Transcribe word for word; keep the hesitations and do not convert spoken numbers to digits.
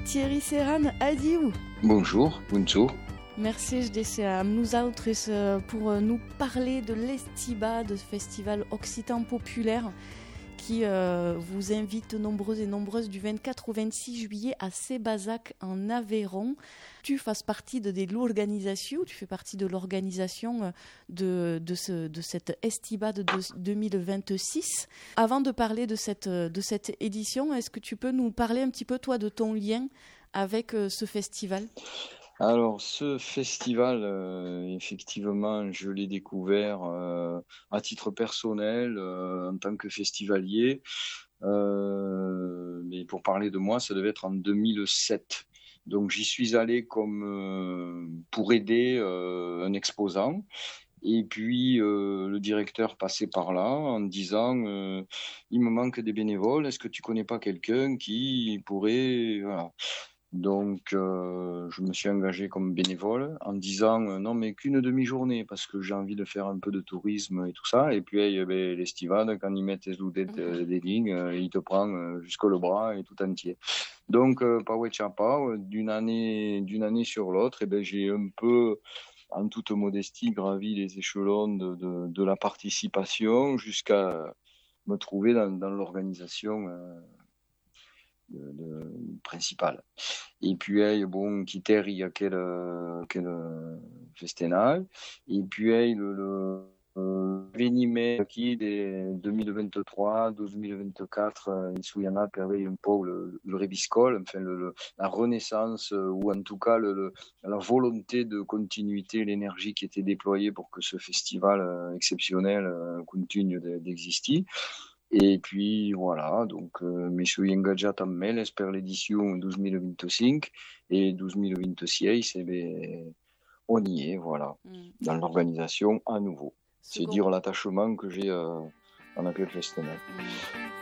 Thierry Serran adiu. Bonjour, bonjour. Merci de nous autres pour nous parler de l'Estiba, de ce festival occitan populaire qui euh, vous invite nombreux et nombreuses du vingt-quatre au vingt-six juillet à Sébazac en Aveyron. Tu fais partie de, de l'organisation, tu fais partie de l'organisation de, de, ce, de cette Estiba de deux mille vingt-six. Avant de parler de cette, de cette édition, est-ce que tu peux nous parler un petit peu, toi, de ton lien avec euh, ce festival ? Alors, ce festival, euh, effectivement, je l'ai découvert euh, à titre personnel, euh, en tant que festivalier. Euh, mais pour parler de moi, ça devait être en deux mille sept. Donc, j'y suis allé comme euh, pour aider euh, un exposant. Et puis, euh, le directeur passait par là en disant euh, « Il me manque des bénévoles, est-ce que tu connais pas quelqu'un qui pourrait... » voilà. Donc, euh, je me suis engagé comme bénévole en disant euh, non, mais qu'une demi-journée parce que j'ai envie de faire un peu de tourisme et tout ça. Et puis, eh ben, l'Estivade, quand ils mettent les loups des, des lignes, euh, il te prend euh, jusqu'au le bras et tout entier. Donc, euh, Paoué Chapa, d'une année, d'une année sur l'autre, eh ben, j'ai un peu, en toute modestie, gravi les échelons de, de, de la participation jusqu'à me trouver dans, dans l'organisation. Euh, De, de, principal. Et puis, bon, quitter il y a quel, quel festival. Et puis, le, le venime qui des deux mille vingt-trois, deux mille vingt-quatre, il y en a qui avait un peu le, le reviscol, enfin, le, le, la renaissance, ou en tout cas, le, le, la volonté de continuité, l'énergie qui était déployée pour que ce festival exceptionnel continue d'exister. Et puis voilà, donc euh, mi sono ingaggiato a Meles per l'edition douze mille vingt-cinq et douze mille vingt-six, et ben, on y est, voilà, mm. dans l'organisation à nouveau. C'est dire l'attachement que j'ai euh, en aquel festival. Mm.